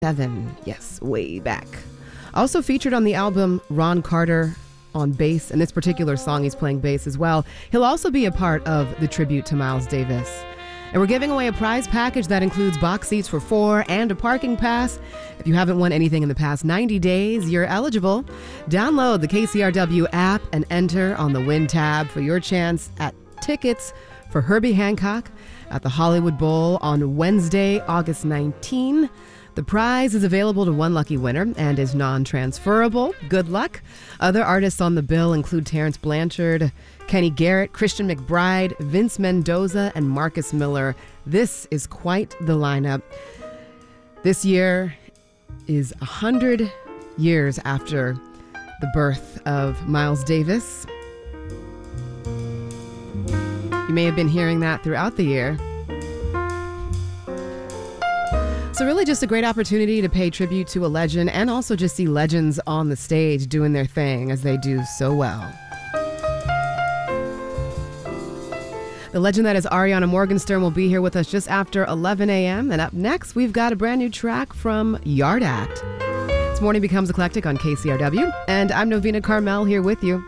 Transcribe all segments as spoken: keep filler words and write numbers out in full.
Seven, yes, way back. Also featured on the album, Ron Carter on bass, and this particular song he's playing bass as well. He'll also be a part of the tribute to Miles Davis. And we're giving away a prize package that includes box seats for four and a parking pass. If you haven't won anything in the past ninety days, you're eligible. Download the K C R W app and enter on the Win tab for your chance at tickets for Herbie Hancock at the Hollywood Bowl on Wednesday, August nineteenth. The prize is available to one lucky winner and is non-transferable. Good luck. Other artists on the bill include Terrence Blanchard, Kenny Garrett, Christian McBride, Vince Mendoza, and Marcus Miller. This is quite the lineup. This year is one hundred years after the birth of Miles Davis. You may have been hearing that throughout the year. So really just a great opportunity to pay tribute to a legend and also just see legends on the stage doing their thing as they do so well. The legend that is Ariana Morgenstern will be here with us just after eleven a.m. And up next, we've got a brand new track from Yard Act. This morning becomes eclectic on K C R W, and I'm Novena Carmel here with you.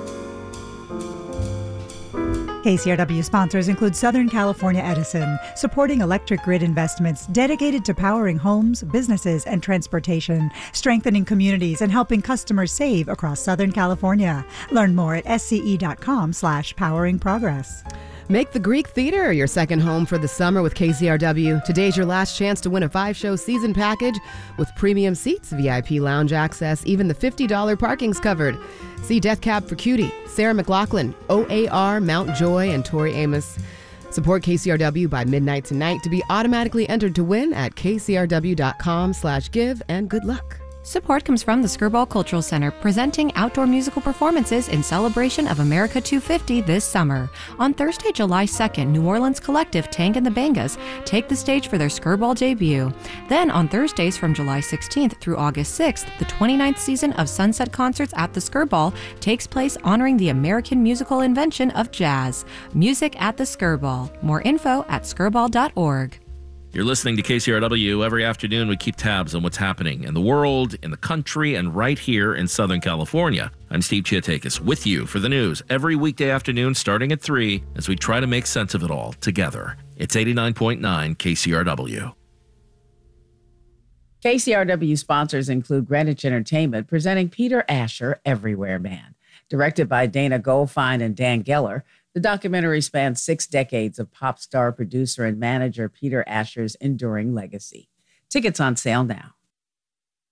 K C R W sponsors include Southern California Edison, supporting electric grid investments dedicated to powering homes, businesses, and transportation, strengthening communities, and helping customers save across Southern California. Learn more at sce.com slash powering progress. Make the Greek Theater your second home for the summer with K C R W. Today's your last chance to win a five-show season package with premium seats, V I P lounge access, even the fifty dollars parking's covered. See Death Cab for Cutie, Sarah McLachlan, O A R, Mount Joy, and Tori Amos. Support K C R W by midnight tonight to be automatically entered to win at kcrw.com slash give, and good luck. Support comes from the Skirball Cultural Center, presenting outdoor musical performances in celebration of America two fifty this summer. On Thursday, July second, New Orleans collective Tank and the Bangas take the stage for their Skirball debut. Then on Thursdays from July sixteenth through August sixth, the twenty-ninth season of Sunset Concerts at the Skirball takes place honoring the American musical invention of jazz. Music at the Skirball. More info at skirball dot org. You're listening to K C R W. Every afternoon, we keep tabs on what's happening in the world, in the country, and right here in Southern California. I'm Steve Chiatakis with you for the news every weekday afternoon starting at three as we try to make sense of it all together. It's eighty-nine point nine K C R W. K C R W sponsors include Greenwich Entertainment presenting Peter Asher, Everywhere Man. Directed by Dana Goldfein and Dan Geller, the documentary spans six decades of pop star, producer, and manager Peter Asher's enduring legacy. Tickets on sale now.